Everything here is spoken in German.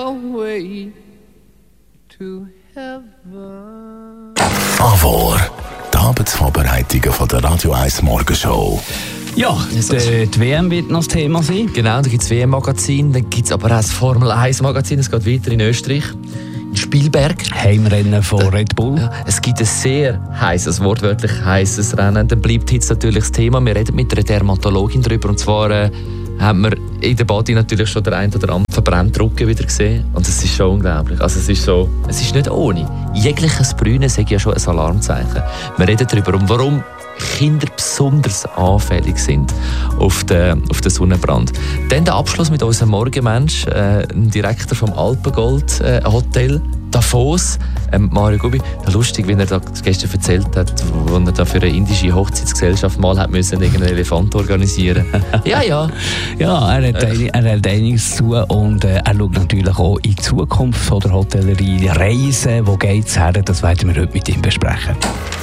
away to heaven. AWOR, die Arbeitsvorbereitungen von der Radio 1 Morgenshow. Ja, die WM wird noch das Thema sein. Genau, da gibt es WM-Magazin, dann gibt es aber auch das Formel-1-Magazin, es geht weiter in Österreich. In Spielberg. Heimrennen von Red Bull. Ja, es gibt ein sehr heißes, wortwörtlich heißes Rennen. Dann bleibt jetzt natürlich das Thema, wir reden mit einer Dermatologin darüber. Und zwar haben wir in der Body natürlich schon der ein oder andere verbrannte Rücken wieder gesehen. Und es ist schon unglaublich. Also es ist nicht ohne. Jegliches Brünen ist ja schon ein Alarmzeichen. Wir reden darüber, warum Kinder besonders anfällig sind auf den Sonnenbrand. Dann der Abschluss mit unserem Morgenmensch, ein Direktor vom Alpengold Hotel Davos, Mario Gubi. Lustig, wie er da gestern erzählt hat, wo er da für eine indische Hochzeitsgesellschaft mal hat müssen irgendeinen Elefant organisieren. Ja. Ja, er hat einiges zu und er schaut natürlich auch in die Zukunft von der Hotellerie. Reisen, wo geht's her? Das werden wir heute mit ihm besprechen.